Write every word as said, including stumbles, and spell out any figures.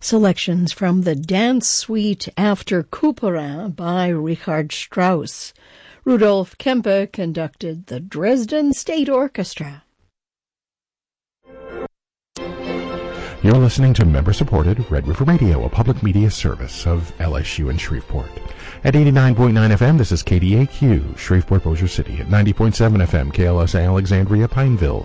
Selections from the Dance Suite After Couperin by Richard Strauss. Rudolf Kempe conducted the Dresden State Orchestra. You're listening to member-supported Red River Radio, a public media service of L S U in Shreveport. At eighty-nine point nine F M, this is K D A Q, Shreveport, Bossier City. At ninety point seven F M, K L S A Alexandria, Pineville.